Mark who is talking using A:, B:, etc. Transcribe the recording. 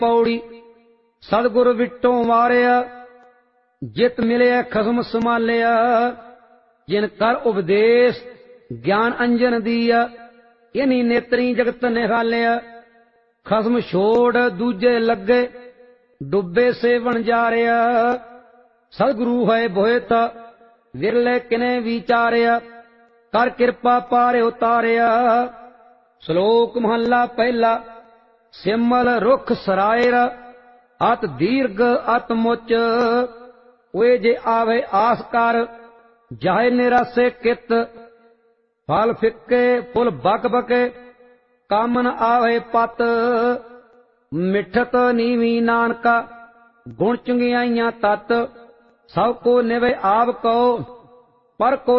A: पौड़ी। सतगुर विटों वारिया जित मिलिया खसम संभालिया। जिन कर उपदेश ज्ञान अंजन दिया। इन्हीं नेत्री जगत निहालिया। खसम छोड़ दूजे लगे डुबे से बन जा रहा। सतगुरु है बोहत विरले किने विचारिया। कर कृपा पारे उतारिया। श्लोक महला पहला। सिमल रुख सरायर अत दीर्घ अत मुच। वे जे आवे आस कर जाए निरासे कित। फल फिक्के फुल बक बके कामन आवे पत। मिठत नीवी नानका गुण चुंगियाइयां तत। सब को निवे आप को पर को